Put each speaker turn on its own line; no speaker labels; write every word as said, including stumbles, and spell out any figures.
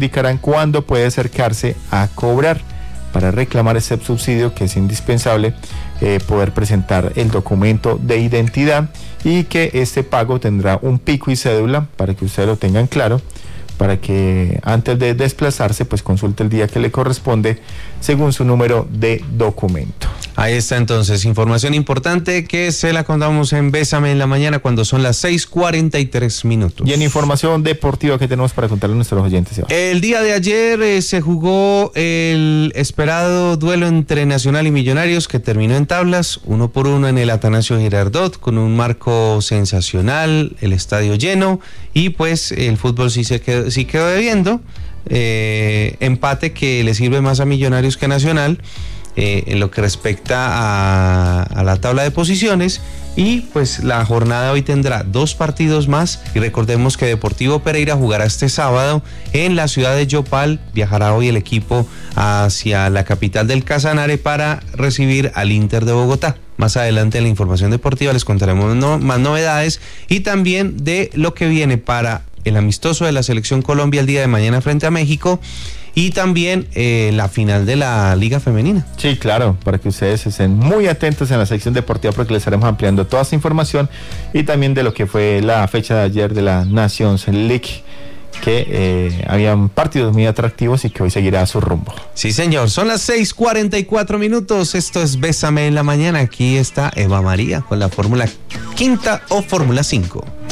indicarán cuándo puede acercarse a cobrar. Para reclamar ese subsidio, que es indispensable eh, poder presentar el documento de identidad, y que este pago tendrá un pico y cédula para que ustedes lo tengan claro, para que antes de desplazarse pues consulte el día que le corresponde según su número de documento.
Ahí está entonces, información importante que se la contamos en Bésame en la mañana cuando son las seis cuarenta y tres minutos.
Y en información deportiva, ¿qué tenemos para contarle a nuestros oyentes, Sebastián?
El día de ayer eh, se jugó el esperado duelo entre Nacional y Millonarios, que terminó en tablas, uno por uno en el Atanasio Girardot, con un marco sensacional, el estadio lleno, y pues el fútbol sí se quedó, sí quedó debiendo, eh, empate que le sirve más a Millonarios que a Nacional, Eh, en lo que respecta a, a la tabla de posiciones, y pues la jornada hoy tendrá dos partidos más, y recordemos que Deportivo Pereira jugará este sábado en la ciudad de Yopal. Viajará hoy el equipo hacia la capital del Casanare para recibir al Inter de Bogotá. Más adelante en la información deportiva les contaremos no, más novedades, y también de lo que viene para el amistoso de la Selección Colombia el día de mañana frente a México, y también eh, la final de la Liga Femenina.
Sí, claro, para que ustedes estén muy atentos en la sección deportiva, porque les estaremos ampliando toda esta información, y también de lo que fue la fecha de ayer de la Nations League, que eh, habían partidos muy atractivos y que hoy seguirá su rumbo.
Sí, señor, son las seis cuarenta y cuatro minutos, esto es Bésame en la mañana, aquí está Eva María con la Fórmula Quinta o Fórmula cinco.